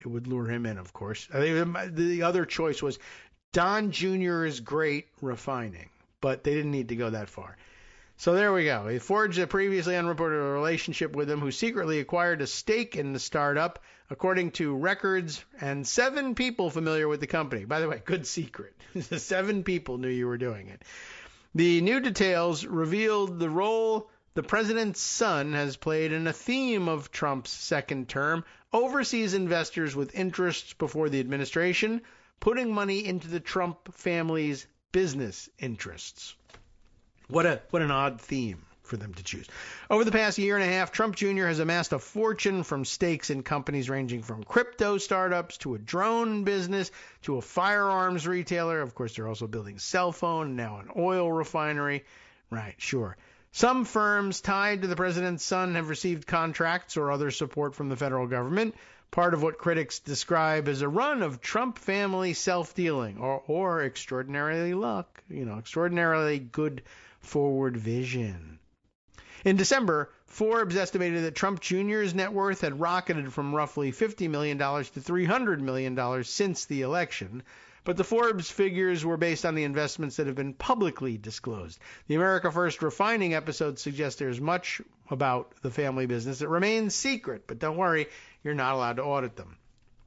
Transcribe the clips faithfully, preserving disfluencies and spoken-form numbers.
it would lure him in, of course. I think the other choice was Don Junior is great refining, but they didn't need to go that far. So there we go. He forged a previously unreported relationship with him, who secretly acquired a stake in the startup, according to records and seven people familiar with the company. By the way, good secret. Seven people knew you were doing it. The new details revealed the role the president's son has played in a theme of Trump's second term: overseas investors with interests before the administration, putting money into the Trump family's business interests. What a what an odd theme for them to choose. Over the past year and a half, Trump Junior has amassed a fortune from stakes in companies ranging from crypto startups to a drone business to a firearms retailer. Of course, they're also building a cell phone, now an oil refinery. Right, sure. Some firms tied to the president's son have received contracts or other support from the federal government, part of what critics describe as a run of Trump family self-dealing or, or extraordinarily luck, you know, extraordinarily good forward vision. In December, Forbes estimated that Trump Junior's net worth had rocketed from roughly fifty million dollars to three hundred million dollars since the election, but the Forbes figures were based on the investments that have been publicly disclosed. The America First refining episode suggests there's much about the family business that remains secret, but don't worry, you're not allowed to audit them.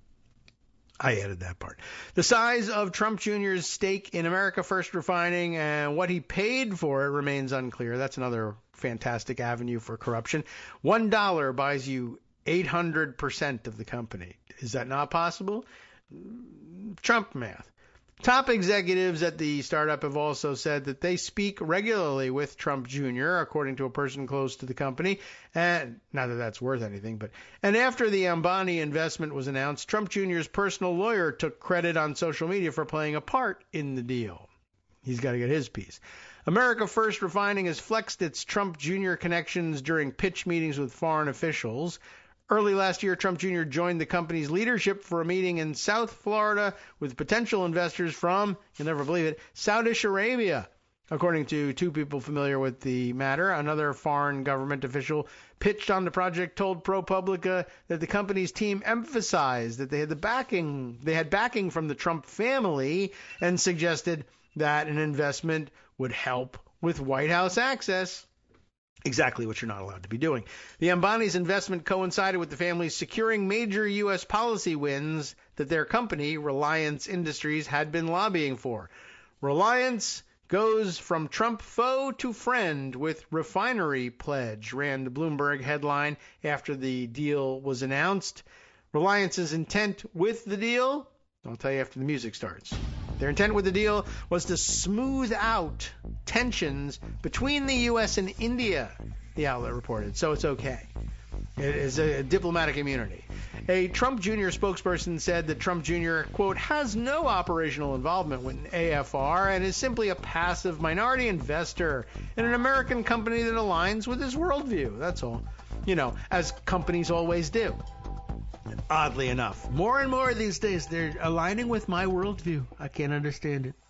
I added that part. The size of Trump Junior's stake in America First Refining and what he paid for it remains unclear. That's another fantastic avenue for corruption. One dollar buys you eight hundred percent of the company. Is that not possible? Trump math. Top executives at the startup have also said that they speak regularly with Trump Junior, according to a person close to the company. And not that that's worth anything, but and after the Ambani investment was announced, Trump Junior's personal lawyer took credit on social media for playing a part in the deal. He's got to get his piece. America First Refining has flexed its Trump Junior connections during pitch meetings with foreign officials. Early last year, Trump Junior joined the company's leadership for a meeting in South Florida with potential investors from, you'll never believe it, Saudi Arabia. According to two people familiar with the matter, another foreign government official pitched on the project told ProPublica that the company's team emphasized that they had the backing, they had backing from the Trump family and suggested that an investment would help with White House access. Exactly what you're not allowed to be doing. The Ambani's investment coincided with the family's securing major U S policy wins that their company, Reliance Industries, had been lobbying for. Reliance goes from Trump foe to friend with refinery pledge, ran the Bloomberg headline after the deal was announced. Reliance's intent with the deal, I'll tell you after the music starts. Their intent with the deal was to smooth out tensions between the U S and India, the outlet reported. So it's okay. It is a diplomatic immunity. A Trump Junior spokesperson said that Trump Junior, quote, has no operational involvement with A F R and is simply a passive minority investor in an American company that aligns with his worldview. That's all. You know, as companies always do. Oddly enough, more and more these days, they're aligning with my worldview. I can't understand it.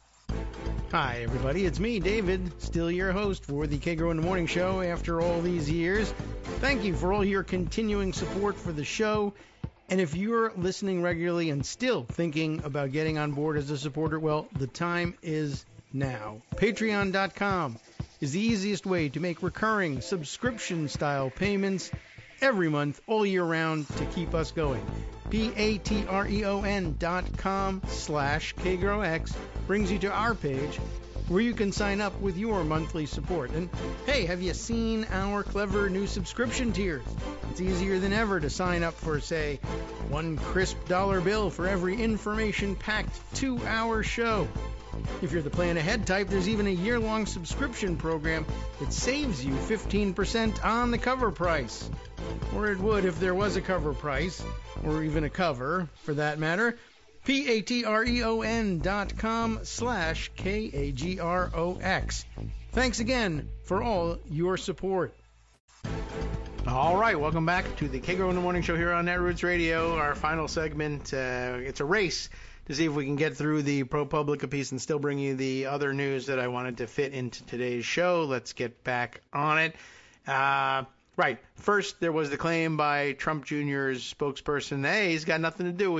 Hi, everybody. It's me, David, still your host for the Kagro in the Morning Show after all these years. Thank you for all your continuing support for the show. And if you're listening regularly and still thinking about getting on board as a supporter, well, the time is now. Patreon dot com is the easiest way to make recurring subscription-style payments every month, all year round, to keep us going. P-A-T-R-E-O-N dot com slash KGROX brings you to our page where you can sign up with your monthly support. And hey, have you seen our clever new subscription tiers? It's easier than ever to sign up for, say, one crisp dollar bill for every information-packed two-hour show. If you're the plan ahead type, there's even a year-long subscription program that saves you fifteen percent on the cover price. Or it would if there was a cover price, or even a cover, for that matter. P-A-T-R-E-O-N dot com slash K-A-G-R-O-X. Thanks again for all your support. All right, welcome back to the Kagro in the Morning Show here on Netroots Radio. Our final segment, uh, it's a race to see if we can get through the ProPublica piece and still bring you the other news that I wanted to fit into today's show. Let's get back on it. Uh, right, first there was the claim by Trump Junior's spokesperson, hey, he's got nothing to do with